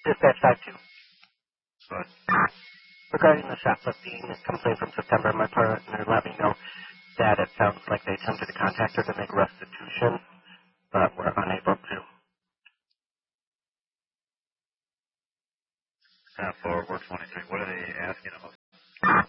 Dispatch 5-2. But Regarding the shoplifting complaint from September, my partner let me know that it sounds like they attempted to contact her to make restitution, but were unable to. for work 23, what are they asking about?